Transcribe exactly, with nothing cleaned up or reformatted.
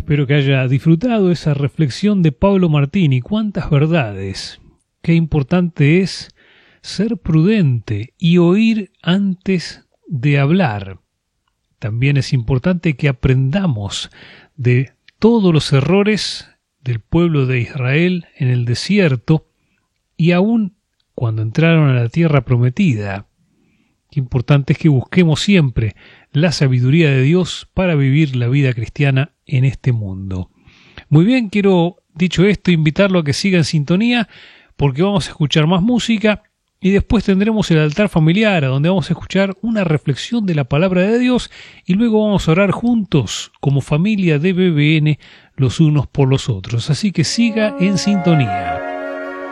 Espero que haya disfrutado esa reflexión de Pablo Martini. Cuántas verdades. Qué importante es ser prudente y oír antes de hablar. También es importante que aprendamos de todos los errores del pueblo de Israel en el desierto y aún cuando entraron a la tierra prometida. Qué importante es que busquemos siempre la sabiduría de Dios para vivir la vida cristiana en este mundo. Muy bien, quiero, dicho esto, invitarlo a que siga en sintonía porque vamos a escuchar más música y después tendremos el altar familiar, a donde vamos a escuchar una reflexión de la palabra de Dios y luego vamos a orar juntos como familia de B B N los unos por los otros. Así que siga en sintonía.